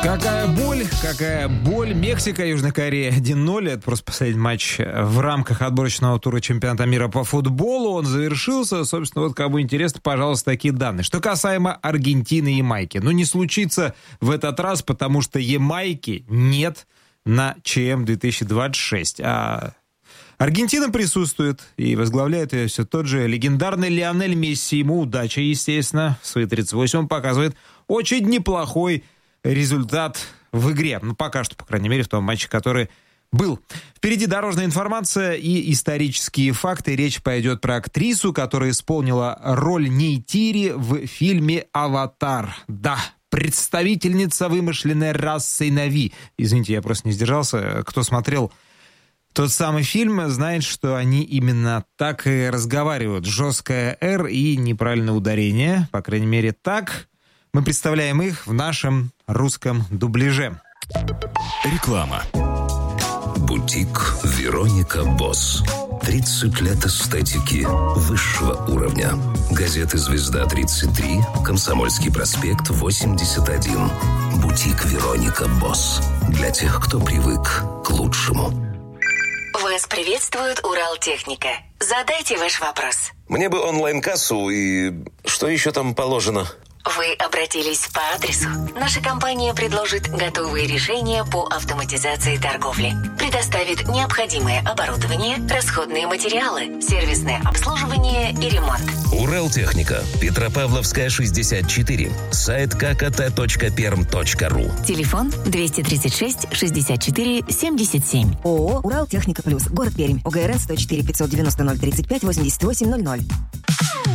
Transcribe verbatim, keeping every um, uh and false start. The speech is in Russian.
Какая боль, какая боль. Мексика, Южная Корея один ноль. Это просто последний матч в рамках отборочного тура чемпионата мира по футболу. Он завершился. Собственно, вот кому интересно, пожалуйста, такие данные. Что касаемо Аргентины и Ямайки. Ну, не случится в этот раз, потому что Ямайки нет на ЧМ две тысячи двадцать шесть. А Аргентина присутствует, и возглавляет ее все тот же легендарный Лионель Месси. Ему удача, естественно. В свои тридцать восемь он показывает очень неплохой результат в игре. Ну, пока что, по крайней мере, в том матче, который был. Впереди дорожная информация и исторические факты. Речь пойдет про актрису, которая исполнила роль Нейтири в фильме «Аватар». Да, представительница вымышленной расы Нави. Извините, я просто не сдержался. Кто смотрел тот самый фильм, знает, что они именно так и разговаривают. Жесткое «Р» и неправильное ударение. По крайней мере, так мы представляем их в нашем русском дубляже. Реклама. Бутик «Вероника Босс». тридцать лет эстетики высшего уровня. Газеты «Звезда-тридцать три», «Комсомольский проспект», восемьдесят один. Бутик «Вероника Босс». Для тех, кто привык к лучшему. Вас приветствует Уралтехника. Задайте ваш вопрос. Мне бы онлайн-кассу и что еще там положено? Вы обратились по адресу. Наша компания предложит готовые решения по автоматизации торговли. Предоставит необходимое оборудование, расходные материалы, сервисное обслуживание и ремонт. Уралтехника. Петропавловская, шестьдесят четыре. Сайт ка ка тэ точка перм точка ру. Телефон двести тридцать шесть шестьдесят четыре семьдесят семь. ООО «Уралтехника Плюс». Город Пермь. ОГРН сто четыре пятьсот девяносто ноль тридцать пять восемьдесят восемь ноль ноль.